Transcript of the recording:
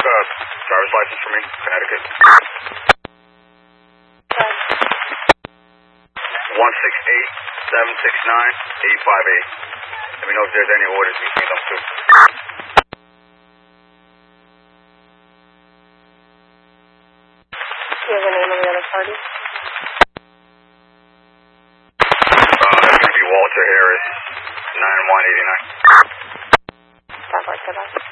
driver's license for me, Connecticut. 168-769-858. Let me know if there's any orders you need them to. Do you have the name of the other party? That's going to be Walter Harris, 9189. Stop right to that.